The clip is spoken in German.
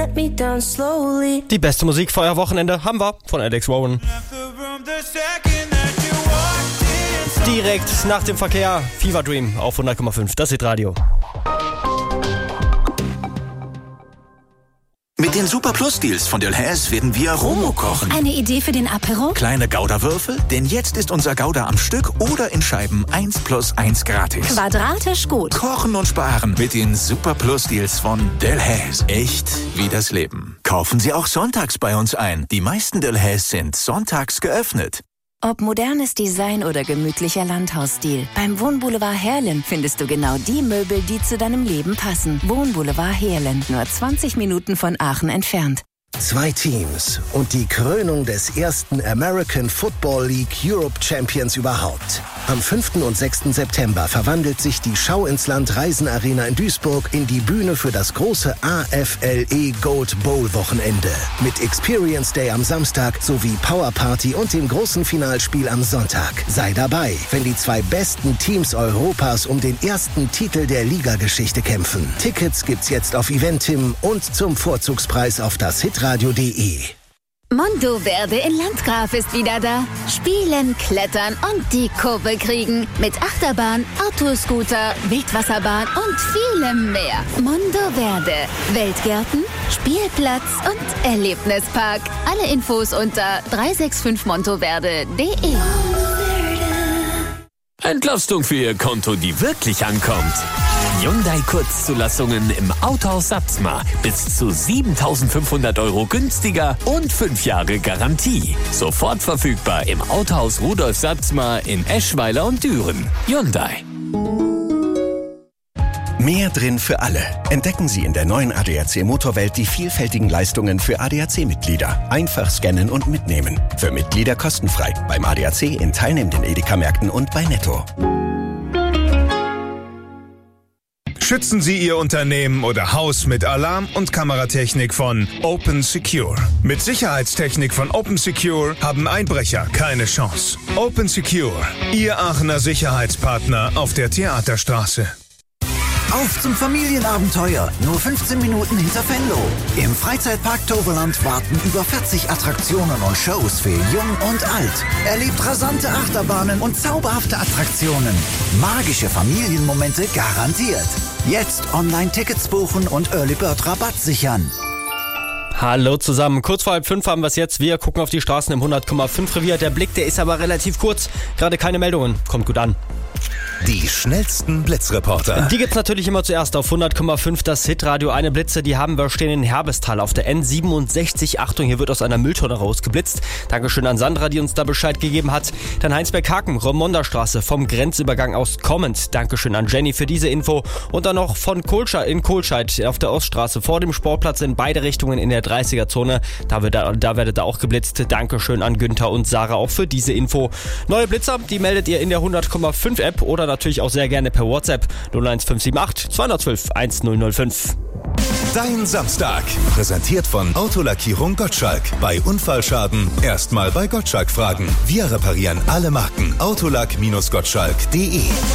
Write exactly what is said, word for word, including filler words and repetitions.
let me down slowly. Die beste Musik für euer Wochenende haben wir von Alex Warren. Direkt nach dem Verkehr, Fever Dream auf hundert Komma fünf, das Hitradio. Mit den Super Plus Deals von Delhaize werden wir Romo kochen. Eine Idee für den Apero? Kleine Gouda-Würfel, denn jetzt ist unser Gouda am Stück oder in Scheiben eins plus eins gratis. Quadratisch gut. Kochen und sparen mit den Super Plus Deals von Delhaize. Echt wie das Leben. Kaufen Sie auch sonntags bei uns ein. Die meisten Delhaize sind sonntags geöffnet. Ob modernes Design oder gemütlicher Landhausstil, beim Wohnboulevard Heerlen findest du genau die Möbel, die zu deinem Leben passen. Wohnboulevard Heerlen, nur zwanzig Minuten von Aachen entfernt. Zwei Teams und die Krönung des ersten American Football League Europe Champions überhaupt. Am fünften und sechsten September verwandelt sich die Schau ins Land Reisenarena in Duisburg in die Bühne für das große A F L E Gold Bowl Wochenende. Mit Experience Day am Samstag sowie Power Party und dem großen Finalspiel am Sonntag. Sei dabei, wenn die zwei besten Teams Europas um den ersten Titel der Ligageschichte kämpfen. Tickets gibt's jetzt auf Eventim und zum Vorzugspreis auf das hitradio punkt de. Mondo Verde in Landgraf ist wieder da. Spielen, klettern und die Kurve kriegen. Mit Achterbahn, Autoscooter, Wildwasserbahn und vielem mehr. Mondo Verde. Weltgärten, Spielplatz und Erlebnispark. Alle Infos unter drei sechs fünf montoverde punkt de. Entlastung für Ihr Konto, die wirklich ankommt. Hyundai Kurzzulassungen im Autohaus Satzmar. Bis zu siebentausendfünfhundert Euro günstiger und fünf Jahre Garantie. Sofort verfügbar im Autohaus Rudolf Satzmar in Eschweiler und Düren. Hyundai. Mehr drin für alle. Entdecken Sie in der neuen A D A C Motorwelt die vielfältigen Leistungen für A D A C-Mitglieder. Einfach scannen und mitnehmen. Für Mitglieder kostenfrei. Beim A D A C in teilnehmenden Edeka-Märkten und bei Netto. Schützen Sie Ihr Unternehmen oder Haus mit Alarm- und Kameratechnik von Open Secure. Mit Sicherheitstechnik von Open Secure haben Einbrecher keine Chance. Open Secure, Ihr Aachener Sicherheitspartner auf der Theaterstraße. Auf zum Familienabenteuer, nur fünfzehn Minuten hinter Venlo. Im Freizeitpark Toverland warten über vierzig Attraktionen und Shows für Jung und Alt. Erlebt rasante Achterbahnen und zauberhafte Attraktionen. Magische Familienmomente garantiert. Jetzt Online-Tickets buchen und Early Bird Rabatt sichern. Hallo zusammen, kurz vor halb fünf haben wir es jetzt. Wir gucken auf die Straßen im hundert Komma fünf Revier. Der Blick, der ist aber relativ kurz. Gerade keine Meldungen. Kommt gut an. Die schnellsten Blitzreporter. Die gibt's natürlich immer zuerst auf hundert Komma fünf, das Hitradio. Eine Blitze, die haben wir stehen in Herbestal auf der N siebenundsechzig. Achtung, hier wird aus einer Mülltonne rausgeblitzt. Dankeschön an Sandra, die uns da Bescheid gegeben hat. Dann Heinsberg-Haken, Romonderstraße vom Grenzübergang aus kommend. Dankeschön an Jenny für diese Info. Und dann noch von Kohlscheid in Kohlscheid auf der Oststraße vor dem Sportplatz in beide Richtungen in der dreißiger-Zone. Da, wird, da werdet ihr auch geblitzt. Dankeschön an Günther und Sarah auch für diese Info. Neue Blitzer, die meldet ihr in der hundert Komma fünf App oder natürlich auch sehr gerne per WhatsApp null eins fünf sieben acht zwei eins zwei eins null null fünf. Dein Samstag. Präsentiert von Autolackierung Gottschalk. Bei Unfallschaden erstmal bei Gottschalk fragen. Wir reparieren alle Marken. autolack Bindestrich gottschalk punkt de